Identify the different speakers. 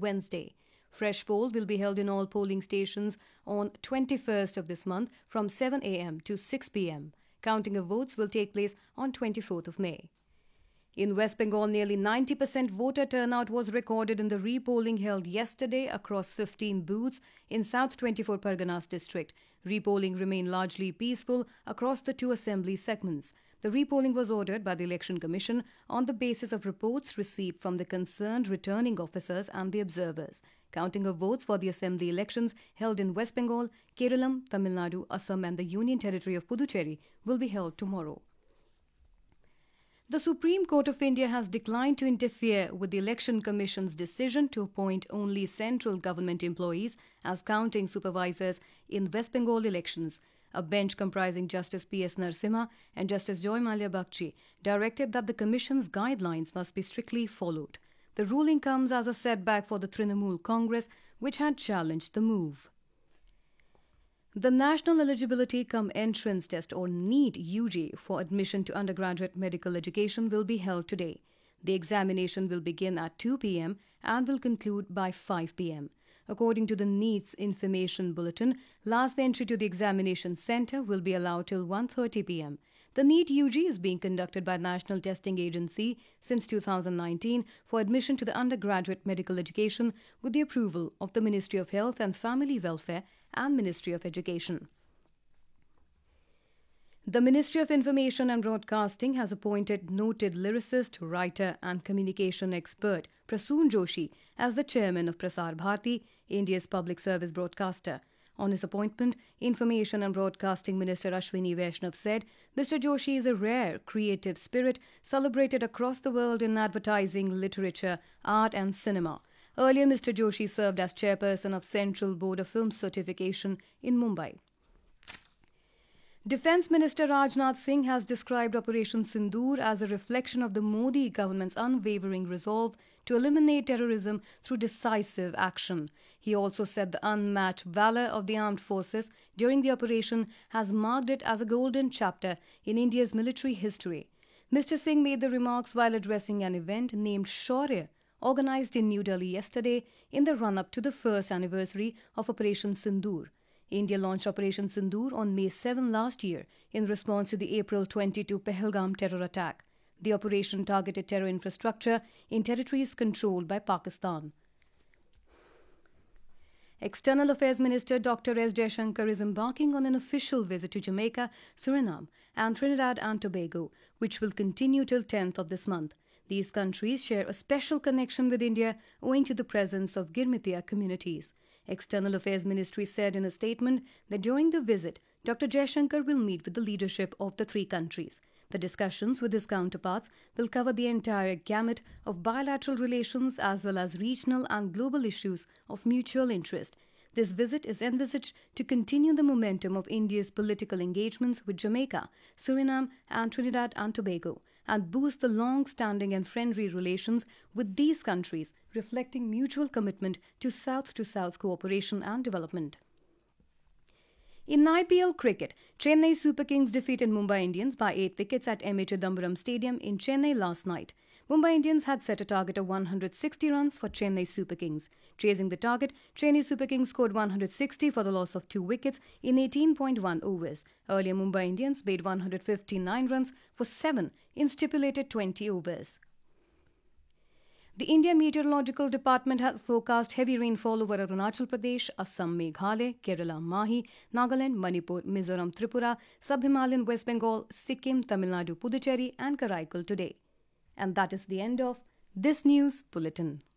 Speaker 1: Wednesday. Fresh poll will be held in all polling stations on 21st of this month from 7 a.m. to 6 p.m. Counting of votes will take place on 24th of May. In West Bengal, nearly 90% voter turnout was recorded in the repolling held yesterday across 15 booths in South 24 Parganas district. Repolling remained largely peaceful across the two assembly segments. The repolling was ordered by the Election Commission on the basis of reports received from the concerned returning officers and the observers. Counting of votes for the assembly elections held in West Bengal, Kerala, Tamil Nadu, Assam and the Union Territory of Puducherry will be held tomorrow. The Supreme Court of India has declined to interfere with the Election Commission's decision to appoint only central government employees as counting supervisors in West Bengal elections. A bench comprising Justice P.S. Narasimha and Justice Joy Mallya Bagchi directed that the Commission's guidelines must be strictly followed. The ruling comes as a setback for the Trinamool Congress, which had challenged the move. The National Eligibility Cum Entrance Test or NEET UG for admission to undergraduate medical education will be held today. The examination will begin at 2 p.m. and will conclude by 5 p.m. According to the NEET's information bulletin, last entry to the examination centre will be allowed till 1:30 p.m. The NEET UG is being conducted by National Testing Agency since 2019 for admission to the undergraduate medical education with the approval of the Ministry of Health and Family Welfare and Ministry of Education. The Ministry of Information and Broadcasting has appointed noted lyricist, writer and communication expert Prasoon Joshi as the chairman of Prasar Bharati, India's public service broadcaster. On his appointment, Information and Broadcasting Minister Ashwini Vaishnav said, Mr. Joshi is a rare, creative spirit celebrated across the world in advertising, literature, art and cinema. Earlier, Mr. Joshi served as chairperson of Central Board of Film Certification in Mumbai. Defence Minister Rajnath Singh has described Operation Sindoor as a reflection of the Modi government's unwavering resolve to eliminate terrorism through decisive action. He also said the unmatched valour of the armed forces during the operation has marked it as a golden chapter in India's military history. Mr. Singh made the remarks while addressing an event named Shaurya, organised in New Delhi yesterday in the run-up to the first anniversary of Operation Sindoor. India launched Operation Sindoor on May 7 last year in response to the April 22 Pahalgam terror attack. The operation targeted terror infrastructure in territories controlled by Pakistan. External Affairs Minister Dr. S. Jaishankar is embarking on an official visit to Jamaica, Suriname and Trinidad and Tobago, which will continue till 10th of this month. These countries share a special connection with India owing to the presence of Girmitiya communities. External Affairs Ministry said in a statement that during the visit, Dr. Jaishankar will meet with the leadership of the three countries. The discussions with his counterparts will cover the entire gamut of bilateral relations as well as regional and global issues of mutual interest. This visit is envisaged to continue the momentum of India's political engagements with Jamaica, Suriname and Trinidad and Tobago and boost the long-standing and friendly relations with these countries, reflecting mutual commitment to South cooperation and development. In IPL cricket, Chennai Super Kings defeated Mumbai Indians by 8 wickets at M.A. Chidambaram Stadium in Chennai last night. Mumbai Indians had set a target of 160 runs for Chennai Super Kings. Chasing the target, Chennai Super Kings scored 160 for the loss of 2 wickets in 18.1 overs. Earlier, Mumbai Indians made 159 runs for 7 in stipulated 20 overs. The India Meteorological Department has forecast heavy rainfall over Arunachal Pradesh, Assam, Meghalaya, Kerala, Mahi, Nagaland, Manipur, Mizoram, Tripura, Sub-Himalayan West Bengal, Sikkim, Tamil Nadu, Puducherry and Karaikal today. And that is the end of this news bulletin.